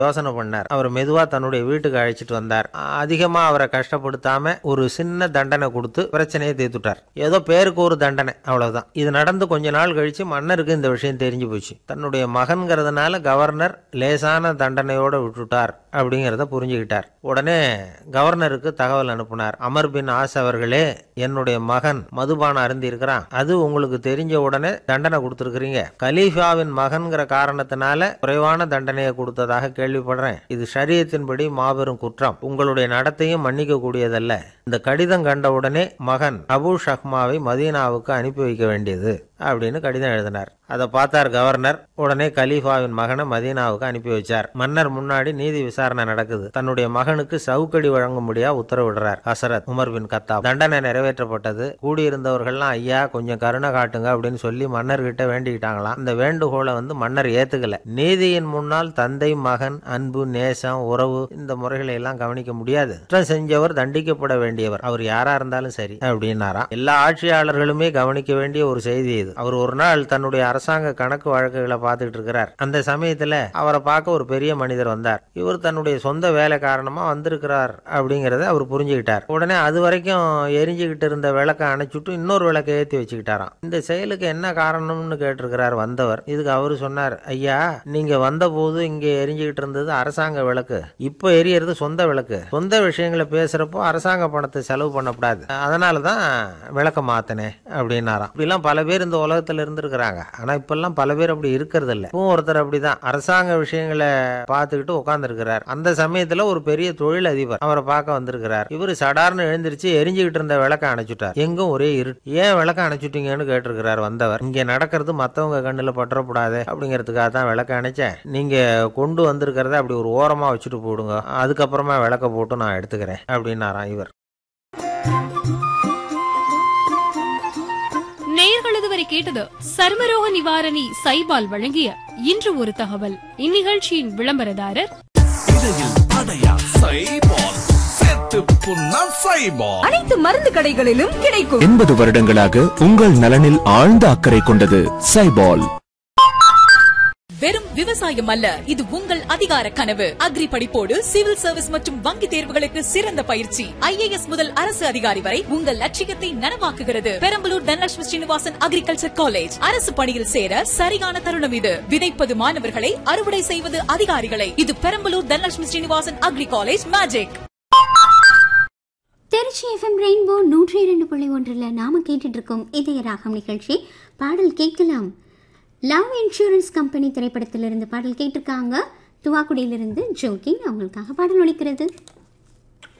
யோசனை பண்ணார். அவர் மெதுவா தன்னுடைய வீட்டுக்கு அழைச்சிட்டு வந்தார். அதிகமா அவரை கஷ்டப்படுத்தாம ஒரு சின்ன தண்டனை கொடுத்து பிரச்சனையை தீர்த்துட்டார். ஏதோ பேருக்கு ஒரு தண்டனை, அவ்வளவுதான். இது நடந்து கொஞ்ச நாள் கழிச்சு மன்னருக்கு இந்த விஷயம் தெரிஞ்சு போச்சு. தன்னுடைய மகன்கிறதுனால கவர்னர் லேசான தண்டனையோட விட்டுட்டார் அப்படிங்கிறத புரிஞ்சுக்கிட்டார். உடனே கவர்னருக்கு தகவல் அனுப்புனார். அமர் பின் ஆஸ் அவர்களே, என்னுடைய மகன் மதுபானம் அருந்தி இருக்கிறான், அது உங்களுக்கு தெரிஞ்ச உடனே தண்டனை கொடுத்திருக்கிறீங்க. கலீஃபாவின் மகன்கிற காரணத்தினால குறைவான தண்டனையை கொடுத்ததாக கேள்விப்படுறேன். இது ஷரியத்தின்படி மாபெரும் குற்றம். உங்களுடைய நடத்தையும் மன்னிக்க கூடியதல்ல. இந்த கடிதம் கண்ட உடனே மகன் அபு ஷஹ்மாவை மதீனாவுக்கு அனுப்பி வைக்க வேண்டியது அப்படின்னு கடிதம் எழுதினார். அதை பார்த்தார் கவர்னர். உடனே கலீஃபாவின் மகனை மதீனாவுக்கு அனுப்பி வச்சார். மன்னர் முன்னாடி நீதி விசாரணை நடக்குது. தன்னுடைய மகனுக்கு சவுக்கடி வழங்கும்படியா உத்தரவிடுறார் ஹசரத் உமர் பின் கத்தாப். தண்டனை நிறைவேற்றப்பட்டது. கூடியிருந்தவர்கள்லாம் ஐயா கொஞ்சம் கருணை காட்டுங்க அப்படின்னு சொல்லி மன்னர்கிட்ட வேண்டிக்கிட்டாங்களாம். இந்த வேண்டுகோளை மன்னர் ஏத்துக்கல. நீதியின் முன்னால் தந்தை மகன் அன்பு நேசம் உறவு இந்த முறைகளை எல்லாம் கவனிக்க முடியாது. குற்றம் செஞ்சவர் தண்டிக்கப்பட வேண்டியவர், அவர் யாரா இருந்தாலும் சரி அப்படின்னாராம். எல்லா ஆட்சியாளர்களுமே கவனிக்க வேண்டிய ஒரு செய்தி இது. அவர் ஒரு நாள் தன்னுடைய அரசாங்க கணக்கு வழக்குகளை பார்த்துட்டு இருக்கிறார். அந்த சமயத்துல அவரை பார்க்க ஒரு பெரிய மனிதர் வந்தார். இவர் தன்னுடைய சொந்த வேலை காரணமா வந்திருக்கிறார் அப்படிங்கறத அவர் புரிஞ்சுக்கிட்டார். உடனே அது வரைக்கும் எரிஞ்சுக்கிட்டு இருந்த விளக்கை அணைச்சுட்டு இன்னொரு விளக்கை ஏற்றி வச்சுக்கிட்டாராம். இந்த செயலுக்கு என்ன காரணம்னு கேட்டிருக்கிறார் வந்தவர். இதுக்கு அவரு சொன்னார், ஐயா நீங்க வந்த போது இங்க எரிஞ்சுக்கிட்டு இருந்தது அரசாங்க விளக்கு, இப்ப எரியறது சொந்த விளக்கு. சொந்த விஷயங்களை பேசுறப்போ அரசாங்க பணத்தை செலவு பண்ணக்கூடாது, அதனாலதான் விளக்க மாத்தினேன் அப்படின்னாராம். இப்படிலாம் பல பேர் இந்த உலகத்துல இருந்திருக்கிறாங்க. ஆனா இப்பெல்லாம் பல பேர் அப்படி இருக்கிறது இல்ல. ஒருத்தர் அப்படிதான் அரசாங்க விஷயங்களை பார்த்துக்கிட்டு உட்கார்ந்து இருக்கிறார். அந்த சமயத்துல ஒரு பெரிய தொழில் அதிபர் அவரை பார்க்க வந்திருக்கிறார். இவரு சடார்னு எழுந்திருச்சு எரிஞ்சுக்கிட்டு இருந்த விளக்க அணைச்சுட்டார். எங்கும் ஒரே இருட்டு. ஏன் விளக்க அணைச்சுட்டீங்கன்னு கேட்டிருக்கிறார் வந்தவர். இங்க நடக்கிறது மத்தவங்க கண்ணுல பற்றக்கூடாது அப்படிங்கிறதுக்காக தான் விளக்க அணைச்சேன். நீங்க கொண்டு வந்திருக்கிறத அப்படி ஒரு ஓரமா வச்சுட்டு போடுங்க, அதுக்கப்புறமா விளக்க போட்டு நான் எடுத்துக்கிறேன் அப்படின்னாராம் இவர். நேயர்கள் இதுவரை கேட்டது சர்மரோக நிவாரணி சைபால் வழங்கிய இன்று ஒரு தகவல். இந்நிகழ்ச்சியின் விளம்பரதாரர் அனைத்து மருந்து கடைகளிலும் கிடைக்கும். 80 வருடங்களாக உங்கள் நலனில் ஆழ்ந்த அக்கறை கொண்டது சைபால். வெறும் விவசாயம் அல்ல, இது உங்கள் அதிகார கனவு. அக்ரி படிப்போடு சிவில் சர்வீஸ் மற்றும் வங்கி தேர்வுகளுக்கு சிறந்த பயிற்சி. IAS முதல் அரசு அதிகாரி வரை உங்கள் லட்சியத்தை நனவாக்குகிறது. Perambalur Dhanalakshmi Srinivasan agriculture college. அரசு பணியில் சேர சரியான தருணம் இது. விதைப்பது மாணவர்களை, அறுவடை செய்வது அதிகாரிகளை. இது Perambalur Dhanalakshmi Srinivasan agri college magic. Trichy FM rainbow 102.1 நாம கேட்டுட்டு இருக்கோம் இதய ராகம் நிகழ்ச்சி. பாடல் கேட்கலாம். லவ் இன்சூரன்ஸ் கம்பெனி திரைப்படத்திலிருந்து பாடல் கேட்டிருக்காங்க. துவாக்குடியிலிருந்து ஜோகின். அவங்களுக்காக பாடல் ஒலிக்கிறது.